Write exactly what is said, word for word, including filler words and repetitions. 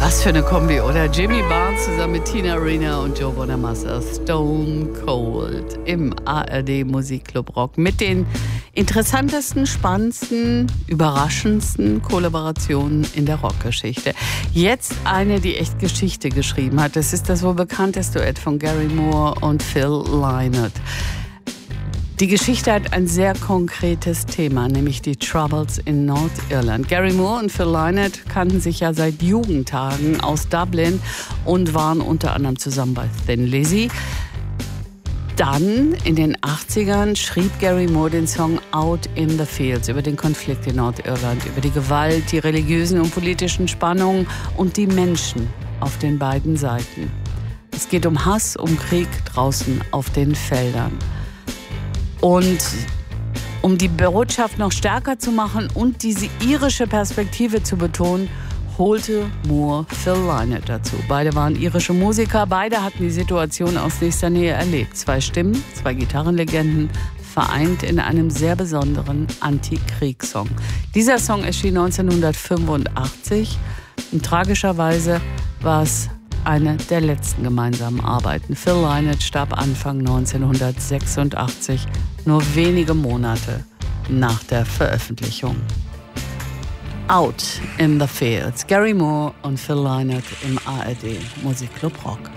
Was für eine Kombi, oder? Jimmy Barnes zusammen mit Tina Arena und Joe Bonamassa. Stone Cold im A R D Musikclub Rock mit den interessantesten, spannendsten, überraschendsten Kollaborationen in der Rockgeschichte. Jetzt eine, die echt Geschichte geschrieben hat. Das ist das wohl bekannteste Duett von Gary Moore und Phil Lynott. Die Geschichte hat ein sehr konkretes Thema, nämlich die Troubles in Nordirland. Gary Moore und Phil Lynott kannten sich ja seit Jugendtagen aus Dublin und waren unter anderem zusammen bei Thin Lizzy. Dann in den achtzigern schrieb Gary Moore den Song Out in the Fields über den Konflikt in Nordirland, über die Gewalt, die religiösen und politischen Spannungen und die Menschen auf den beiden Seiten. Es geht um Hass, um Krieg draußen auf den Feldern. Und um die Botschaft noch stärker zu machen und diese irische Perspektive zu betonen, holte Moore Phil Lynott dazu. Beide waren irische Musiker, beide hatten die Situation aus nächster Nähe erlebt. Zwei Stimmen, zwei Gitarrenlegenden, vereint in einem sehr besonderen Anti-Krieg-Song. Dieser Song erschien neunzehnhundertfünfundachtzig und tragischerweise war es eine der letzten gemeinsamen Arbeiten. Phil Lynott starb Anfang neunzehnhundertsechsundachtzig, nur wenige Monate nach der Veröffentlichung. Out in the Fields. Gary Moore und Phil Lynott im A R D Musikclub Rock.